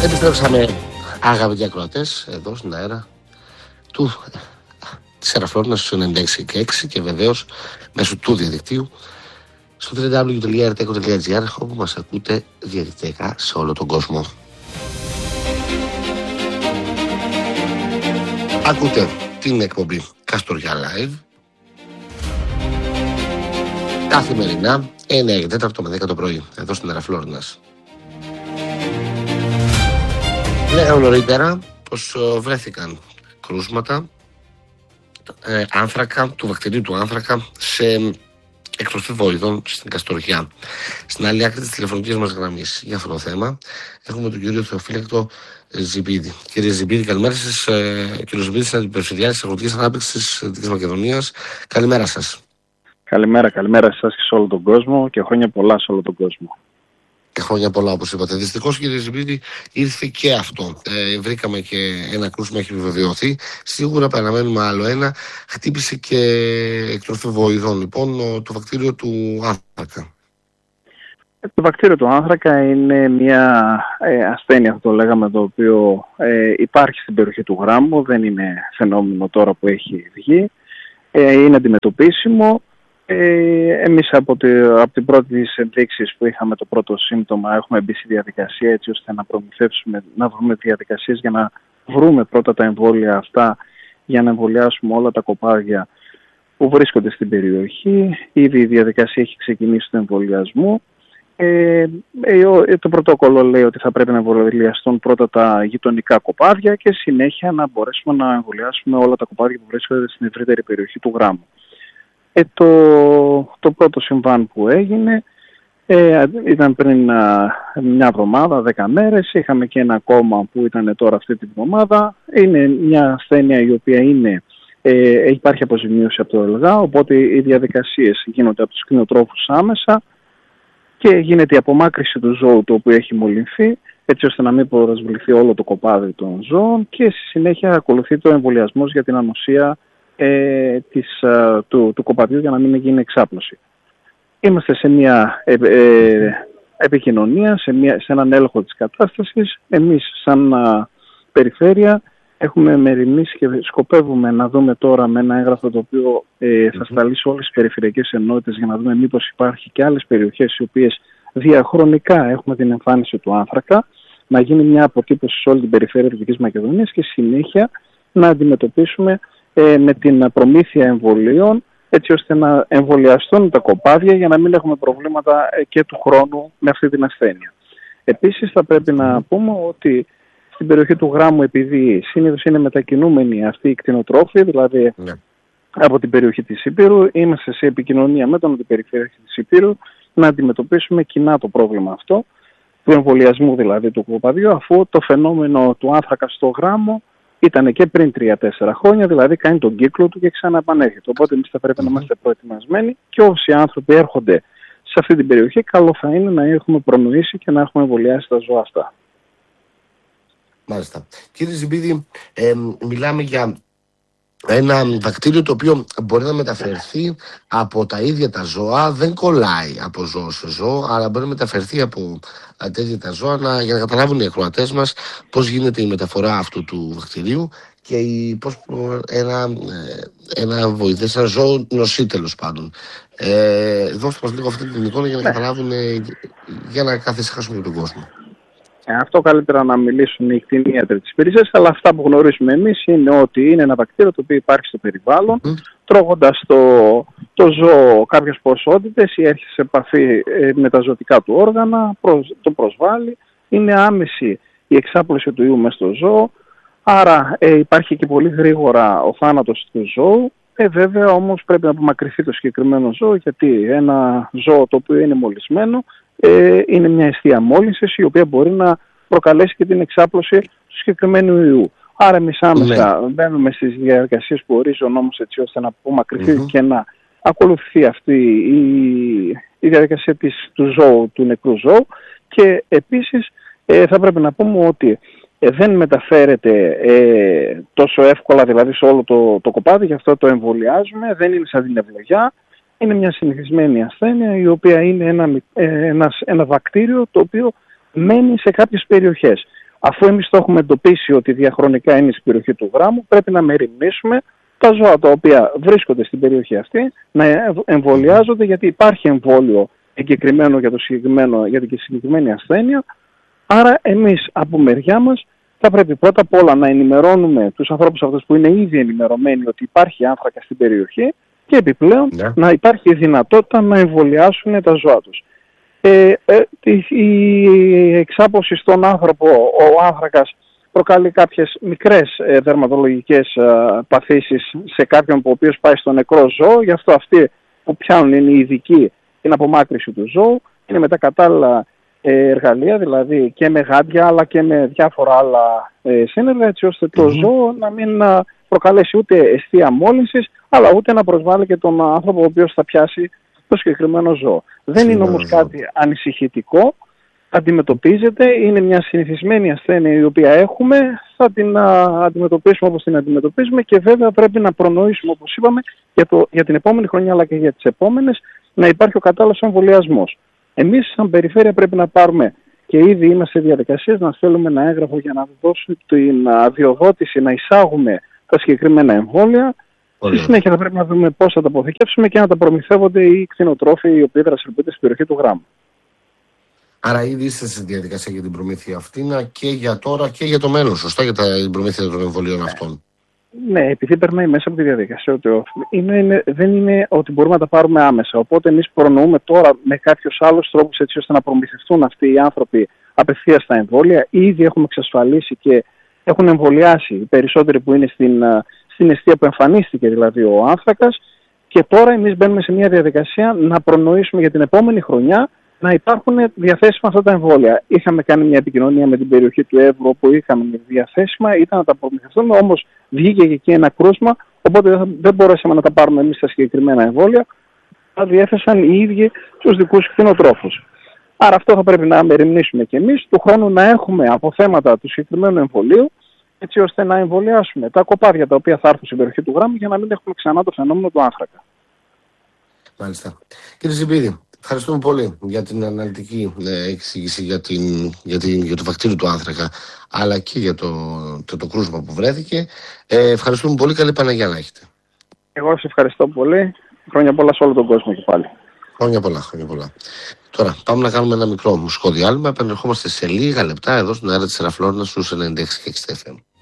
Επιστρέψαμε, αγαπητοί ακροατές, εδώ στην αέρα της Αεροφλόρινας στους 96,6 και βεβαίως μέσω του διαδικτύου στο www.rteko.gr, όπου μας ακούτε διαδικτυακά σε όλο τον κόσμο. Ακούτε την εκπομπή Καστοριά Live καθημερινά 9 με 10 το πρωί εδώ στην Αεροφλόρινας. Λέγαμε νωρίτερα πως βρέθηκαν κρούσματα άνθρακα, του βακτηρίου του άνθρακα σε εκτροφή βοηδών στην Καστοριά. Στην άλλη άκρη της τηλεφωνικής μας γραμμής για αυτό το θέμα έχουμε τον κύριο Θεοφύλακτο Ζιμπίδη. Κύριε Ζιμπίδη, καλημέρα σας. Κύριο Ζιμπίδη, στην Αντιπεριφερειάρχη της Αγροτικής Ανάπτυξης της Δυτικής Μακεδονίας. Καλημέρα σας. Καλημέρα σε εσάς και σε όλο τον κόσμο και χρόνια πολλά σε όλο τον κόσμο. Και χρόνια πολλά, όπως είπατε. Δυστυχώς, κύριε Ζιμπίδη, ήρθε και αυτό. Βρήκαμε και ένα κρούσμα, έχει επιβεβαιωθεί. Σίγουρα παραμένουμε άλλο ένα. Χτύπησε και εκτροφή βοηδών, λοιπόν, το βακτήριο του άνθρακα. Το βακτήριο του άνθρακα είναι μια ασθένεια, αυτό το λέγαμε, το οποίο υπάρχει στην περιοχή του Γράμμου. Δεν είναι φαινόμενο τώρα που έχει βγει. Είναι αντιμετωπίσιμο. Εμείς από την πρώτη της ενδείξεις που είχαμε το πρώτο σύμπτωμα έχουμε μπει στη διαδικασία έτσι ώστε να προμηθεύσουμε, να βρούμε διαδικασίες για να βρούμε πρώτα τα εμβόλια αυτά για να εμβολιάσουμε όλα τα κοπάδια που βρίσκονται στην περιοχή. Ήδη η διαδικασία έχει ξεκινήσει του εμβολιασμού. Το πρωτόκολλο λέει ότι θα πρέπει να εμβολιαστούν πρώτα τα γειτονικά κοπάδια και συνέχεια να μπορέσουμε να εμβολιάσουμε όλα τα κοπάδια που βρίσκονται στην ευρύτερη περιοχή του Γράμμου. Το πρώτο συμβάν που έγινε ήταν πριν μια εβδομάδα, 10 μέρες. Είχαμε και ένα ακόμα που ήταν τώρα αυτή τη εβδομάδα. Είναι μια ασθένεια η οποία υπάρχει αποζημίωση από το ΕΛΓΑ, οπότε οι διαδικασίες γίνονται από τους κτηνοτρόφους άμεσα και γίνεται η απομάκρυση του ζώου το οποίο έχει μολυνθεί, έτσι ώστε να μην προσβληθεί όλο το κοπάδι των ζώων και στη συνέχεια ακολουθεί το εμβολιασμός για την ανοσία του κοπαδιού για να μην γίνει εξάπλωση. Είμαστε σε μια επικοινωνία, σε έναν έλεγχο της κατάστασης. Εμείς σαν περιφέρεια έχουμε μεριμνήσει και σκοπεύουμε να δούμε τώρα με ένα έγγραφο το οποίο θα σταλεί σε όλες τις περιφερειακές ενότητες για να δούμε μήπως υπάρχει και άλλες περιοχές οι οποίες διαχρονικά έχουμε την εμφάνιση του άνθρακα, να γίνει μια αποτύπωση σε όλη την περιφέρεια της Δυτικής Μακεδονίας και συνέχεια να αντιμετωπίσουμε με την προμήθεια εμβολίων έτσι ώστε να εμβολιαστούν τα κοπάδια για να μην έχουμε προβλήματα και του χρόνου με αυτή την ασθένεια. Επίσης θα πρέπει να πούμε ότι στην περιοχή του Γράμμου, επειδή συνήθως είναι μετακινούμενοι αυτοί οι κτηνοτρόφοι, δηλαδή από την περιοχή της Ήπειρου, είμαστε σε επικοινωνία με τον Αντιπεριφερειάρχη της Ήπειρου να αντιμετωπίσουμε κοινά το πρόβλημα αυτό, του εμβολιασμού δηλαδή του κοπαδιού, αφού το φαινόμενο του άνθρακα στο Γράμμο ήταν και πριν 3-4 χρόνια, δηλαδή κάνει τον κύκλο του και ξαναεπανέρχεται. Οπότε εμείς θα πρέπει να είμαστε προετοιμασμένοι και όσοι άνθρωποι έρχονται σε αυτή την περιοχή, καλό θα είναι να έχουμε προνοήσει και να έχουμε εμβολιάσει τα ζώα αυτά. Μάλιστα. Κύριε Ζιμπίδη, μιλάμε για ένα βακτήριο το οποίο μπορεί να μεταφερθεί από τα ίδια τα ζώα, δεν κολλάει από ζώο σε ζώο, αλλά μπορεί να μεταφερθεί από τέτοια τα ζώα για να καταλάβουν οι ακροατές μας πώς γίνεται η μεταφορά αυτού του βακτηρίου και πώς ένα βοηθές, ένα ζώο νοσεί τέλος πάντων. Δώστε μας λίγο αυτή την εικόνα για να καταλάβουν, για να καθησυχάσουμε τον κόσμο. Αυτό καλύτερα να μιλήσουν οι κτηνίατροι της υπηρεσίας, αλλά αυτά που γνωρίζουμε εμείς είναι ότι είναι ένα βακτήριο το οποίο υπάρχει στο περιβάλλον. Τρώγοντας το ζώο κάποιες ποσότητες ή έρχεται σε επαφή με τα ζωτικά του όργανα, το προσβάλλει. Είναι άμεση η εξάπλωση του ιού μες στο ζώο, άρα υπάρχει και πολύ γρήγορα ο θάνατος του ζώου. Βέβαια όμως πρέπει να απομακρυνθεί το συγκεκριμένο ζώο, γιατί ένα ζώο το οποίο είναι μολυσμένο είναι μια αιστεία μόλυνσης η οποία μπορεί να προκαλέσει και την εξάπλωση του συγκεκριμένου ιού. Άρα εμείς άμεσα μπαίνουμε στις διαδικασίες που ορίζει ο νόμος έτσι ώστε να απομακρυνθεί και να ακολουθεί αυτή η διαδικασία του ζώου, του νεκρού ζώου, και επίσης θα πρέπει να πούμε ότι δεν μεταφέρεται τόσο εύκολα δηλαδή σε όλο το κοπάδι, γι' αυτό το εμβολιάζουμε, δεν είναι σαν την ευλογιά. Είναι μια συνηθισμένη ασθένεια η οποία είναι ένα βακτήριο το οποίο μένει σε κάποιες περιοχές. Αφού εμείς το έχουμε εντοπίσει ότι διαχρονικά είναι στην περιοχή του γράμμου, πρέπει να μεριμνήσουμε τα ζώα τα οποία βρίσκονται στην περιοχή αυτή να εμβολιάζονται, γιατί υπάρχει εμβόλιο εγκεκριμένο για την συγκεκριμένη ασθένεια. Άρα εμείς από μεριά μας θα πρέπει πρώτα απ' όλα να ενημερώνουμε τους ανθρώπους αυτούς που είναι ήδη ενημερωμένοι ότι υπάρχει άνθρακα στην περιοχή και επιπλέον να υπάρχει δυνατότητα να εμβολιάσουν τα ζώα τους. Η εξάπωση στον άνθρωπο, ο άνθρακας προκαλεί κάποιες μικρές δερματολογικές παθήσεις σε κάποιον ο οποίος πάει στο νεκρό ζώο, γι' αυτό αυτοί που πιάνουν είναι οι ειδικοί την απομάκρυση του ζώου, είναι με τα κατάλληλα εργαλεία, δηλαδή και με γάντια αλλά και με διάφορα άλλα σύνεργα, έτσι ώστε το ζώο να μην προκαλέσει ούτε αιστεία μόλυνσης, αλλά ούτε να προσβάλλει και τον άνθρωπο ο οποίος θα πιάσει το συγκεκριμένο ζώο. Δεν είναι όμως κάτι ανησυχητικό, αντιμετωπίζεται, είναι μια συνηθισμένη ασθένεια η οποία έχουμε, θα την αντιμετωπίσουμε όπως την αντιμετωπίζουμε και βέβαια πρέπει να προνοήσουμε, όπως είπαμε, για την επόμενη χρονιά αλλά και για τις επόμενες, να υπάρχει ο κατάλληλος εμβολιασμός. Εμείς σαν περιφέρεια πρέπει να πάρουμε, και ήδη είμαστε σε διαδικασίες, να στέλνουμε ένα έγγραφο για να δώσουμε την αδειοδότηση να εισάγουμε τα συγκεκριμένα εμβόλια. Στη συνέχεια θα πρέπει να δούμε πώς θα τα αποθηκεύσουμε και να τα προμηθεύονται οι κτηνοτρόφοι οι οποίοι δραστηριοποιούνται στην περιοχή του γράμμου. Άρα ήδη είστε στη διαδικασία για την προμήθεια αυτή και για τώρα και για το μέλλον, σωστά, για την προμήθεια των εμβολίων αυτών. Ναι, επειδή περνάει μέσα από τη διαδικασία, δεν είναι ότι μπορούμε να τα πάρουμε άμεσα. Οπότε εμείς προνοούμε τώρα με κάποιους άλλους τρόπους έτσι ώστε να προμηθευτούν αυτοί οι άνθρωποι απευθείας στα εμβόλια. Ήδη έχουμε εξασφαλίσει και έχουν εμβολιάσει οι περισσότεροι που είναι στην αιστεία που εμφανίστηκε, δηλαδή ο άνθρακας. Και τώρα εμείς μπαίνουμε σε μια διαδικασία να προνοήσουμε για την επόμενη χρονιά να υπάρχουν διαθέσιμα αυτά τα εμβόλια. Είχαμε κάνει μια επικοινωνία με την περιοχή του Εύρου όπου είχαμε διαθέσιμα, ήταν να τα προμηθευτούμε, όμως βγήκε και εκεί ένα κρούσμα, οπότε δεν μπορέσαμε να τα πάρουμε εμείς τα συγκεκριμένα εμβόλια, τα διέθεσαν οι ίδιοι τους δικούς κτηνοτρόφους. Άρα αυτό θα πρέπει να μεριμνήσουμε κι εμείς, του χρόνου να έχουμε αποθέματα του συγκεκριμένου εμβολίου, έτσι ώστε να εμβολιάσουμε τα κοπάδια τα οποία θα έρθουν στην περιοχή του γράμμου για να μην έχουμε ξανά το φαινόμενο του άνθρακα. Μάλιστα. Κύριε Ζιμπίδη, ευχαριστούμε πολύ για την αναλυτική εξήγηση για το βακτήριο του άνθρακα, αλλά και για το κρούσμα που βρέθηκε. Ευχαριστούμε πολύ. Καλή Παναγιά να έχετε. Εγώ σας ευχαριστώ πολύ. Χρόνια πολλά σε όλο τον κόσμο και πάλι. Χρόνια πολλά, χρόνια πολλά. Τώρα πάμε να κάνουμε ένα μικρό μουσικό διάλειμμα. Επανερχόμαστε σε λίγα λεπτά εδώ στην αέρα της Ελαφλόρνας στους 96 και 60 FM.